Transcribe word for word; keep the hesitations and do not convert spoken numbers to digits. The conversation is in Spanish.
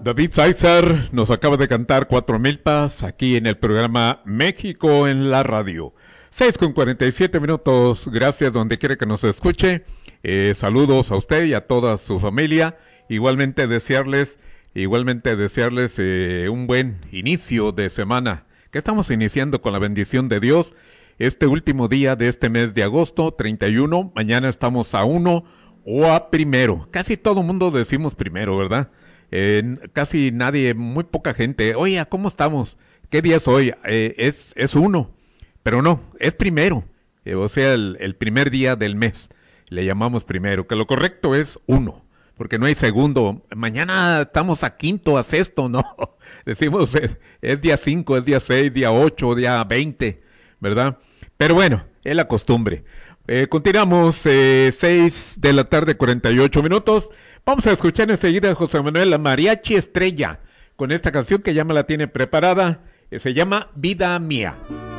David Sáizar nos acaba de cantar Cuatro Milpas aquí en el programa México en la Radio. seis con cuarenta y siete minutos, gracias donde quiera que nos escuche. Eh, saludos a usted y a toda su familia. Igualmente desearles, igualmente desearles eh, un buen inicio de semana, que estamos iniciando con la bendición de Dios. Este último día de este mes de agosto, treinta y uno, mañana estamos a uno o a primero. Casi todo mundo decimos primero, ¿verdad? Eh, casi nadie, muy poca gente. Oye, ¿cómo estamos? ¿Qué día es hoy? Eh, es, es uno, pero no, es primero. Eh, o sea, el, el primer día del mes. Le llamamos primero, que lo correcto es uno, porque no hay segundo. Mañana estamos a quinto, a sexto, no. Decimos, es, es día cinco, es día seis, día ocho, día veinte, ¿verdad? Pero bueno, es la costumbre. Eh, continuamos, eh, seis de la tarde, cuarenta y ocho minutos. Vamos a escuchar enseguida a José Manuel la Mariachi Estrella con esta canción que ya me la tiene preparada. Eh, se llama Vida Mía.